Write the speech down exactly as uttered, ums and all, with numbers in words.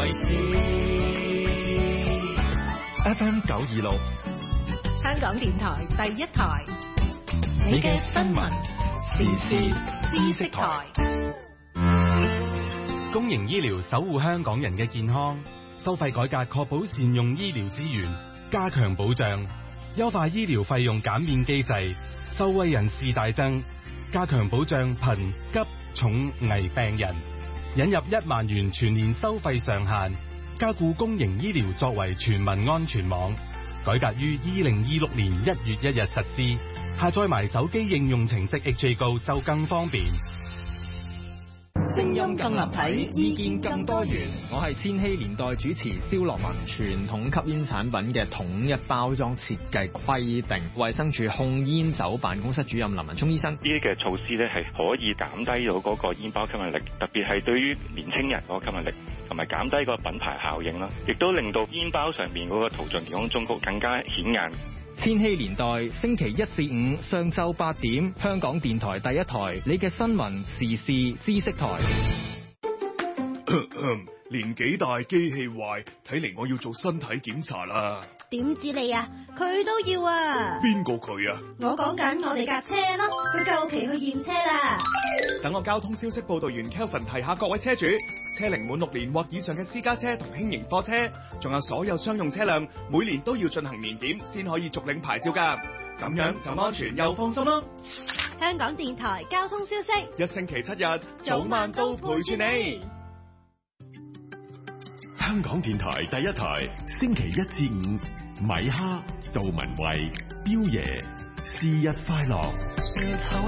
為事。 F M 九二六， 香港電台第一台， 你嘅新聞時事知識台。 公營醫療守護香港人嘅健康，收費改革確保善用醫療資源，加強保障，優化醫療費用減免機制，受惠人士大增，加強保障貧急重危病人，引入一萬元全年收費上限，加固公營醫療作為全民安全網，改革於二零二六年一月一日實施，下載埋手機應用程式 H A Go 就更方便。 聲音更立體，意見更多元。 我係千禧年代主持蕭樂文。傳統吸煙產品嘅統一包裝設計規定，衛生署控煙酒辦公室主任林文聰醫生， 呢啲嘅措施咧係可以減低到嗰個煙包吸引力，特別係對於年輕人嗰個吸引力，同埋減低個品牌效應啦，亦都令到煙包上面嗰個圖像健康忠告更加顯眼。 千禧年代星期一至五上晝八點，香港電台第一台，你嘅新聞時事知識台。 年紀大機器壞，睇嚟我要做身體檢查啦。 點知你啊？佢都要啊！ 邊個佢啊？ 我講緊我哋架車咯，佢夠期去驗車啦。 等我交通消息報道員 Kelvin 提下各位車主，車齡滿六年或以上嘅私家車同輕型貨車，仲有所有商用車輛，每年都要進行年檢先可以續領牌照㗎。咁樣就安全又放心咯。 香港電台交通消息， 一星期七日，早晚都陪住你。 香港電台第一台，星期一至五，米哈、杜文慧、彪爺，生日快樂。